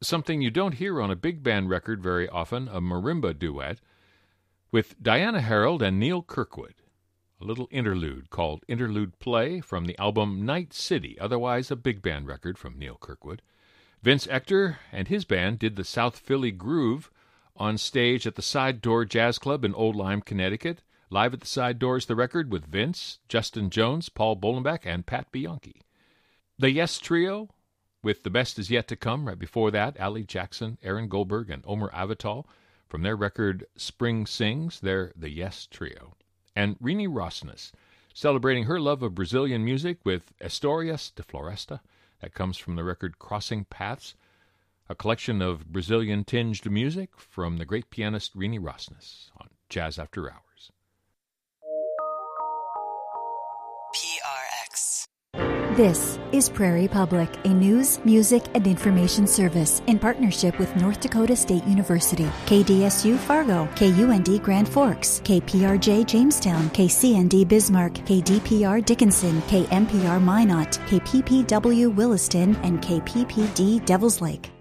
something you don't hear on a big band record very often, a marimba duet, with Diana Harold and Neil Kirkwood. A little interlude called Interlude Play from the album Night City, otherwise a big band record from Neil Kirkwood. Vince Ector and his band did the South Philly Groove on stage at the Side Door Jazz Club in Old Lyme, Connecticut. Live at the Side Door is the record with Vince, Justin Jones, Paul Bolenbach, and Pat Bianchi. The Yes Trio, with The Best Is Yet to Come. Right before that, Ali Jackson, Aaron Goldberg, and Omer Avital. From their record Spring Sings, they're the Yes Trio. And Rini Rosnes, celebrating her love of Brazilian music with Histórias de Floresta. That comes from the record Crossing Paths, a collection of Brazilian-tinged music from the great pianist Rini Rosnes on Jazz After Hours. PRX. This is Prairie Public, a news, music, and information service in partnership with North Dakota State University, KDSU Fargo, KUND Grand Forks, KPRJ Jamestown, KCND Bismarck, KDPR Dickinson, KMPR Minot, KPPW Williston, and KPPD Devils Lake.